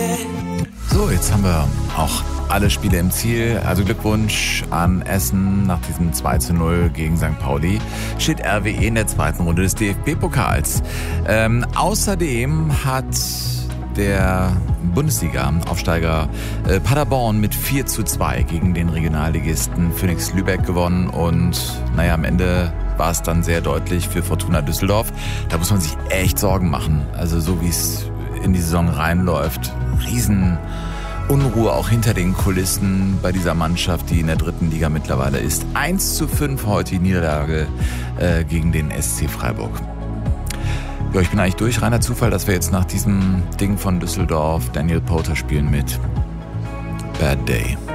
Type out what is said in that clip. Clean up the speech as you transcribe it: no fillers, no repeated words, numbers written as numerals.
So, jetzt haben wir auch alle Spiele im Ziel. Also Glückwunsch an Essen nach diesem 2:0 gegen St. Pauli. Steht RWE in der zweiten Runde des DFB-Pokals. Außerdem hat der Bundesliga-Aufsteiger Paderborn mit 4:2 gegen den Regionalligisten Phoenix Lübeck gewonnen. Und am Ende war es dann sehr deutlich für Fortuna Düsseldorf. Da muss man sich echt Sorgen machen. Also so wie es in die Saison reinläuft, Riesenunruhe auch hinter den Kulissen bei dieser Mannschaft, die in der dritten Liga mittlerweile ist. 1:5 heute die Niederlage gegen den SC Freiburg. Ja, ich bin eigentlich durch. Reiner Zufall, dass wir jetzt nach diesem Ding von Düsseldorf Daniel Powter spielen mit Bad Day.